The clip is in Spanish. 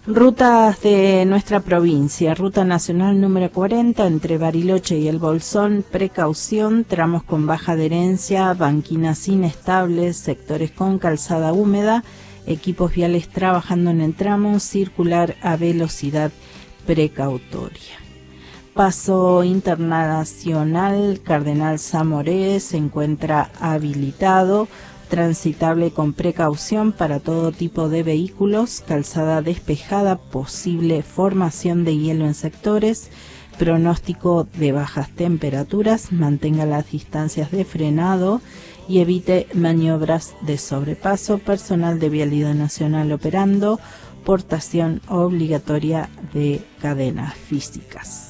Rutas de nuestra provincia, Ruta Nacional número 40 entre Bariloche y El Bolsón, precaución, tramos con baja adherencia, banquinas inestables, sectores con calzada húmeda, equipos viales trabajando en el tramo, circular a velocidad precautoria. Paso internacional Cardenal Zamoré se encuentra habilitado, transitable con precaución para todo tipo de vehículos, calzada despejada, posible formación de hielo en sectores, pronóstico de bajas temperaturas, mantenga las distancias de frenado y evite maniobras de sobrepaso, personal de Vialidad Nacional operando, portación obligatoria de cadenas físicas.